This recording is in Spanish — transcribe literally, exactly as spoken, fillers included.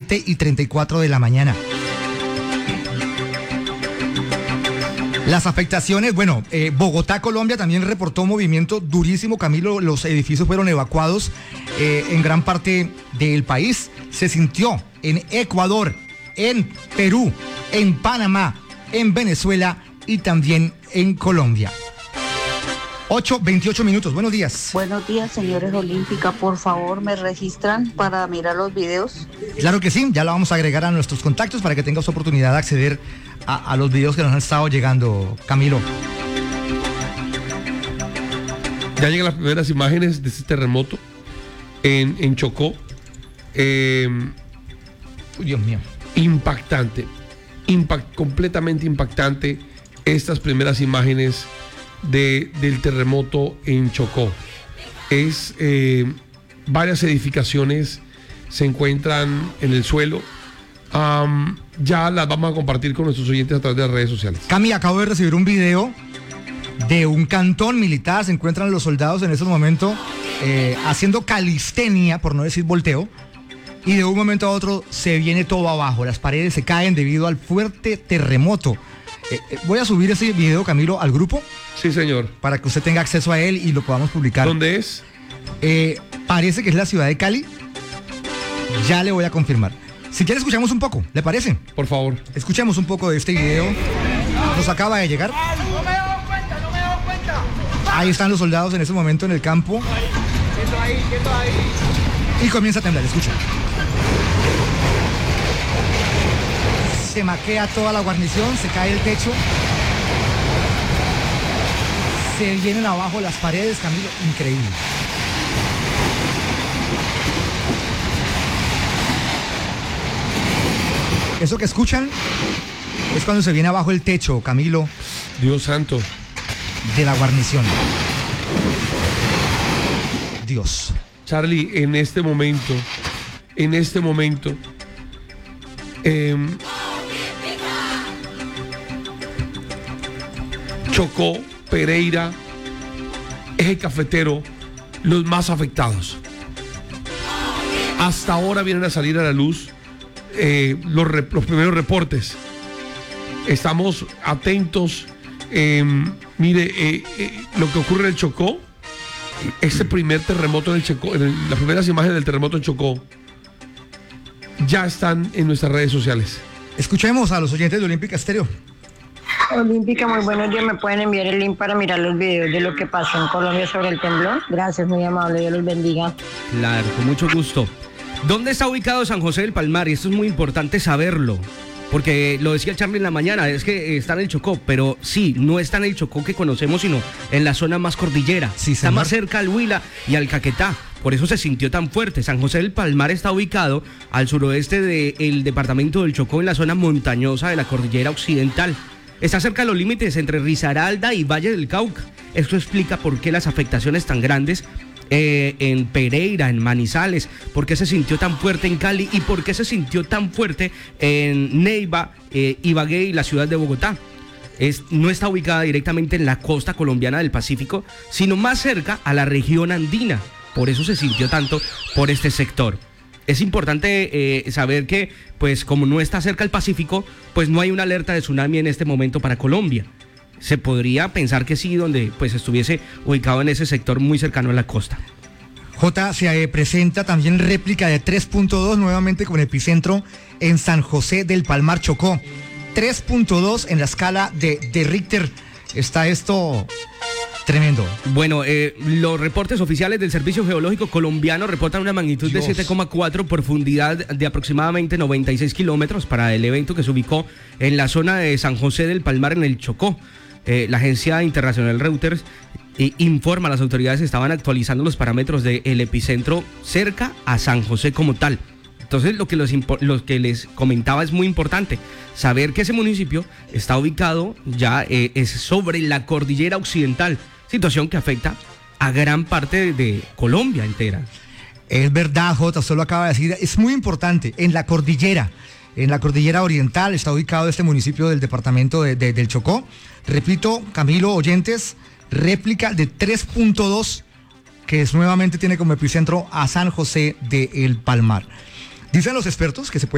siete y treinta y cuatro de la mañana. Las afectaciones, bueno, eh, Bogotá, Colombia también reportó movimiento durísimo, Camilo, los edificios fueron evacuados eh, en gran parte del país. Se sintió en Ecuador, en Perú, en Panamá, en Venezuela y también en Colombia. ocho veintiocho minutos, buenos días. Buenos días, señores Olímpica, por favor, ¿me registran para mirar los videos? Claro que sí, ya la vamos a agregar a nuestros contactos para que tengas oportunidad de acceder a, a los videos que nos han estado llegando, Camilo. Ya llegan las primeras imágenes de este terremoto en, en Chocó. Eh, Dios mío. Impactante, impact, completamente impactante estas primeras imágenes de, del terremoto en Chocó. Es eh, varias edificaciones se encuentran en el suelo. Um, ya las vamos a compartir con nuestros oyentes a través de las redes sociales. Cami, acabo de recibir un video de un cantón militar. Se encuentran los soldados en ese momento eh, haciendo calistenia, por no decir volteo, y de un momento a otro se viene todo abajo. Las paredes se caen debido al fuerte terremoto. Eh, eh, voy a subir ese video, Camilo, al grupo. Sí, señor. Para que usted tenga acceso a él y lo podamos publicar. ¿Dónde es? Eh, parece que es la ciudad de Cali. Ya le voy a confirmar. Si quiere escuchamos un poco, ¿le parece? Por favor. Escuchemos un poco de este video. Nos acaba de llegar. No me he dado cuenta, no me he dado cuenta. Ahí están los soldados en ese momento en el campo. Quieto ahí, quieto ahí. Y comienza a temblar, escucha. Se maquea toda la guarnición, se cae el techo. Se vienen abajo las paredes, Camilo, increíble. Eso que escuchan es cuando se viene abajo el techo, Camilo. Dios santo. De la guarnición. Dios. Charlie, en este momento, en este momento, eh, Chocó, Pereira, Eje Cafetero, los más afectados. Hasta ahora vienen a salir a la luz eh, los, re, los primeros reportes. Estamos atentos. Eh, mire, eh, eh, lo que ocurre en el Chocó, este primer terremoto en el Chocó, en el, las primeras imágenes del terremoto en Chocó, ya están en nuestras redes sociales. Escuchemos a los oyentes de Olímpica Estéreo. Olímpica, muy buenos días. ¿Me pueden enviar el link para mirar los videos de lo que pasó en Colombia sobre el temblor? Gracias, muy amable. Dios los bendiga. Claro, con mucho gusto. ¿Dónde está ubicado San José del Palmar? Y esto es muy importante saberlo, porque lo decía Charlie en la mañana, es que está en el Chocó, pero sí, no está en el Chocó que conocemos, sino en la zona más cordillera. Sí, está más cerca al Huila y al Caquetá. Por eso se sintió tan fuerte. San José del Palmar está ubicado al suroeste del departamento del Chocó, en la zona montañosa de la cordillera occidental. Está cerca de los límites entre Risaralda y Valle del Cauca. Esto explica por qué las afectaciones tan grandes eh, en Pereira, en Manizales, por qué se sintió tan fuerte en Cali y por qué se sintió tan fuerte en Neiva, eh, Ibagué y la ciudad de Bogotá. Es, no está ubicada directamente en la costa colombiana del Pacífico, sino más cerca a la región andina. Por eso se sintió tanto por este sector. Es importante eh, saber que, pues como no está cerca al Pacífico, pues no hay una alerta de tsunami en este momento para Colombia. Se podría pensar que sí, donde pues estuviese ubicado en ese sector muy cercano a la costa. J, se presenta también réplica de tres punto dos nuevamente con epicentro en San José del Palmar, Chocó. tres punto dos en la escala de, de Richter. Está esto tremendo. Bueno, eh, los reportes oficiales del Servicio Geológico Colombiano reportan una magnitud Dios. de siete coma cuatro, profundidad de aproximadamente noventa y seis kilómetros para el evento que se ubicó en la zona de San José del Palmar, en el Chocó. Eh, la agencia internacional Reuters eh, informa a las autoridades que estaban actualizando los parámetros del epicentro cerca a San José como tal. Entonces lo que, los, lo que les comentaba es muy importante, saber que ese municipio está ubicado ya eh, es sobre la cordillera occidental, situación que afecta a gran parte de, de Colombia entera. Es verdad, Jota, usted lo acaba de decir, es muy importante, en la cordillera, en la cordillera oriental está ubicado este municipio del departamento de, de, del Chocó. Repito, Camilo, oyentes, réplica de tres punto dos, que es, nuevamente tiene como epicentro a San José del Palmar. Dicen los expertos que se puede